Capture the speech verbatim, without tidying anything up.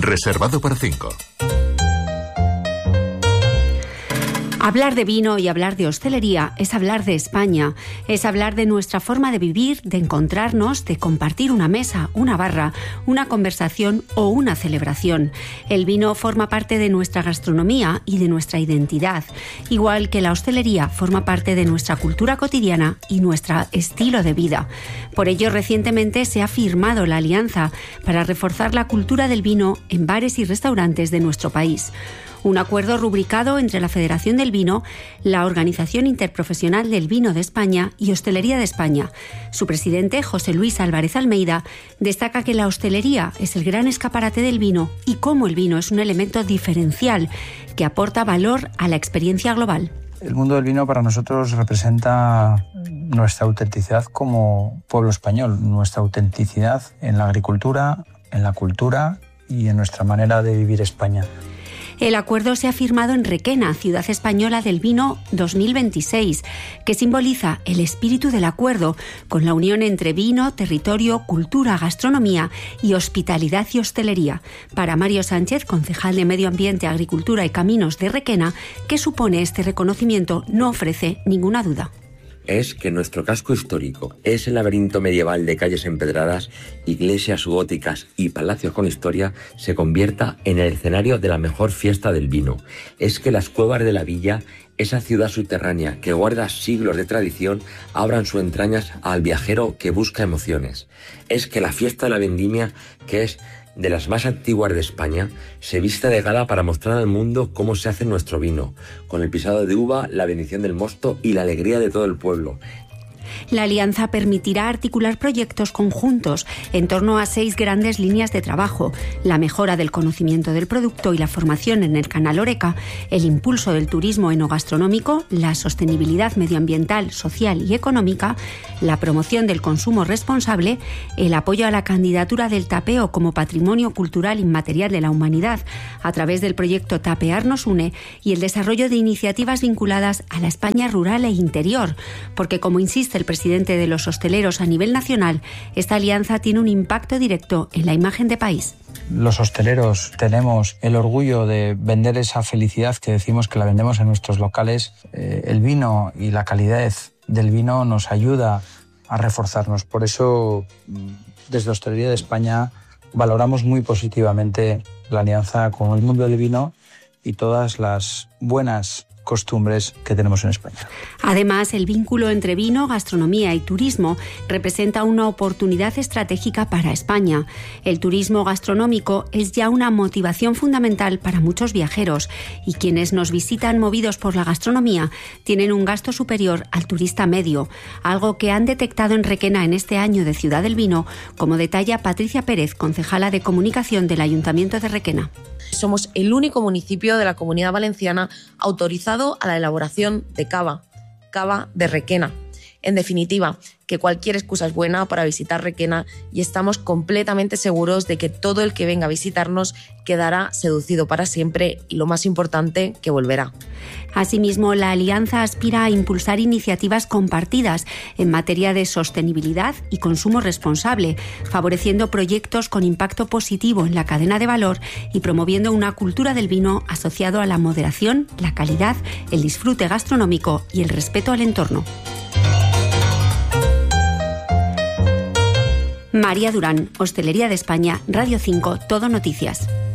Reservado para cinco. Hablar de vino y hablar de hostelería es hablar de España, es hablar de nuestra forma de vivir, de encontrarnos, de compartir una mesa, una barra, una conversación o una celebración. El vino forma parte de nuestra gastronomía y de nuestra identidad, igual que la hostelería forma parte de nuestra cultura cotidiana y nuestro estilo de vida. Por ello, recientemente se ha firmado la alianza para reforzar la cultura del vino en bares y restaurantes de nuestro país. Un acuerdo rubricado entre la Federación del Vino, la Organización Interprofesional del Vino de España y Hostelería de España. Su presidente, José Luis Álvarez Almeida, destaca que la hostelería es el gran escaparate del vino y cómo el vino es un elemento diferencial que aporta valor a la experiencia global. El mundo del vino para nosotros representa nuestra autenticidad como pueblo español, nuestra autenticidad en la agricultura, en la cultura y en nuestra manera de vivir España. El acuerdo se ha firmado en Requena, Ciudad Española del Vino dos mil veintiséis, que simboliza el espíritu del acuerdo, con la unión entre vino, territorio, cultura, gastronomía y hospitalidad y hostelería. Para Mario Sánchez, concejal de Medio Ambiente, Agricultura y Caminos de Requena, ¿qué supone este reconocimiento? No ofrece ninguna duda. Es que nuestro casco histórico, ese laberinto medieval de calles empedradas, iglesias góticas y palacios con historia, se convierta en el escenario de la mejor fiesta del vino. Es que las cuevas de la villa, esa ciudad subterránea que guarda siglos de tradición, abran sus entrañas al viajero que busca emociones. Es que la fiesta de la vendimia, que es de las más antiguas de España, se viste de gala para mostrar al mundo cómo se hace nuestro vino, con el pisado de uva, la bendición del mosto y la alegría de todo el pueblo. La alianza permitirá articular proyectos conjuntos en torno a seis grandes líneas de trabajo: la mejora del conocimiento del producto y la formación en el canal Horeca, el impulso del turismo enogastronómico, la sostenibilidad medioambiental, social y económica, la promoción del consumo responsable, el apoyo a la candidatura del tapeo como patrimonio cultural inmaterial de la humanidad a través del proyecto Tapear nos une y el desarrollo de iniciativas vinculadas a la España rural e interior, porque, como insiste el presidente de los hosteleros a nivel nacional, esta alianza tiene un impacto directo en la imagen de país. Los hosteleros tenemos el orgullo de vender esa felicidad que decimos que la vendemos en nuestros locales. Eh, el vino y la calidez del vino nos ayuda a reforzarnos. Por eso, desde Hostelería de España, valoramos muy positivamente la alianza con el mundo del vino y todas las buenas costumbres que tenemos en España. Además, el vínculo entre vino, gastronomía y turismo representa una oportunidad estratégica para España. El turismo gastronómico es ya una motivación fundamental para muchos viajeros y quienes nos visitan movidos por la gastronomía tienen un gasto superior al turista medio, algo que han detectado en Requena en este año de Ciudad del Vino, como detalla Patricia Pérez, concejala de comunicación del Ayuntamiento de Requena. Somos el único municipio de la Comunidad Valenciana autorizado a la elaboración de cava, cava de Requena. En definitiva, que cualquier excusa es buena para visitar Requena y estamos completamente seguros de que todo el que venga a visitarnos quedará seducido para siempre y, lo más importante, que volverá. Asimismo, la alianza aspira a impulsar iniciativas compartidas en materia de sostenibilidad y consumo responsable, favoreciendo proyectos con impacto positivo en la cadena de valor y promoviendo una cultura del vino asociado a la moderación, la calidad, el disfrute gastronómico y el respeto al entorno. María Durán, Hostelería de España, Radio cinco, Todo Noticias.